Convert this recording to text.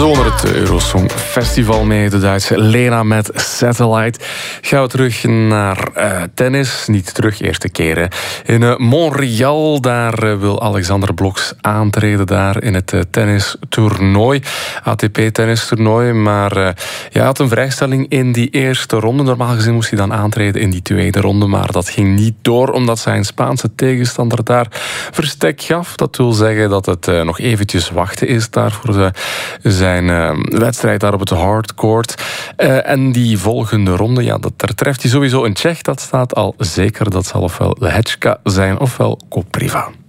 Ze won het Eurosong Festival mee, de Duitse Lena met Satellite. Gaan we terug naar tennis. Niet terug, eerste keren. In Montreal, daar wil Alexander Bloks aantreden daar in het tennistoernooi. ATP-tennistoernooi. Maar hij had een vrijstelling in die eerste ronde. Normaal gezien moest hij dan aantreden in die tweede ronde. Maar dat ging niet door, omdat zijn Spaanse tegenstander daar verstek gaf. Dat wil zeggen dat het nog eventjes wachten is daar voor zijn wedstrijd daar op het hardcourt. En die volgende ronde, ja, daar treft hij sowieso een Tsjech. Dat staat al zeker. Dat zal ofwel Lehečka zijn ofwel Kopriva.